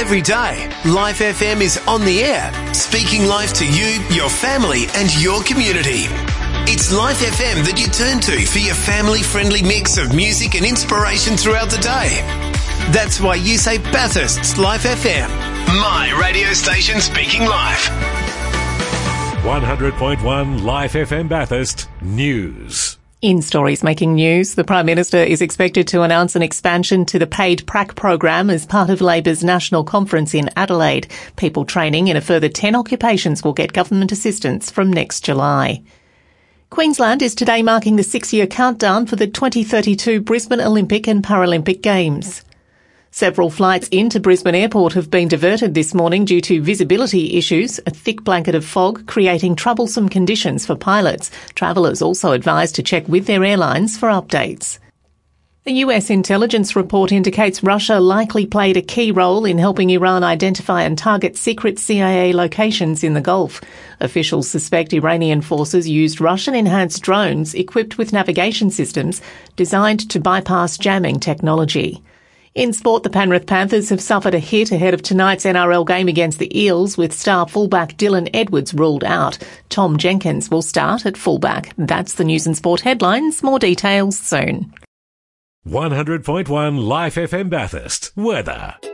Every day, Life FM is on the air, speaking life to you, your family and your community. It's Life FM that you turn to for your family-friendly mix of music and inspiration throughout the day. That's why you say Bathurst's Life FM, my radio station speaking life. 100.1 Life FM Bathurst News. In stories making news, the Prime Minister is expected to announce an expansion to the paid prac program as part of Labor's national conference in Adelaide. People training in a further 10 occupations will get government assistance from next July. Queensland is today marking the 6-year countdown for the 2032 Brisbane Olympic and Paralympic Games. Several flights into Brisbane Airport have been diverted this morning due to visibility issues, a thick blanket of fog creating troublesome conditions for pilots. Travellers also advised to check with their airlines for updates. The US intelligence report indicates Russia likely played a key role in helping Iran identify and target secret CIA locations in the Gulf. Officials suspect Iranian forces used Russian-enhanced drones equipped with navigation systems designed to bypass jamming technology. In sport, the Penrith Panthers have suffered a hit ahead of tonight's NRL game against the Eels, with star fullback Dylan Edwards ruled out. Tom Jenkins will start at fullback. That's the news and sport headlines. More details soon. 100.1 Life FM Bathurst. Weather.